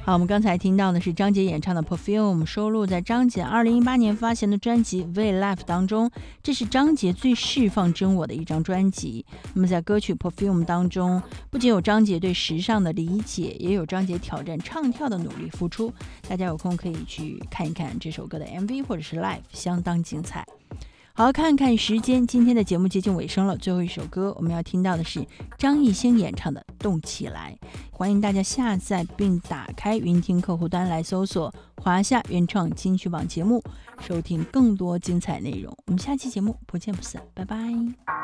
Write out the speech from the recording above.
好，我们刚才听到的是张杰演唱的 Perfume， 收录在张杰2018年发行的专辑 We Life 当中，这是张杰最释放真我的一张专辑。那么在歌曲 Perfume 当中，不仅有张杰对时尚的理解，也有张杰挑战唱跳的努力付出，大家有空可以去看一看这首歌的 MV 或者是 Live， 相当精彩。好，看看时间，今天的节目接近尾声了，最后一首歌我们要听到的是张艺兴演唱的《动起来》，欢迎大家下载并打开云听客户端来搜索华夏原创金曲榜节目，收听更多精彩内容。我们下期节目不见不散，拜拜。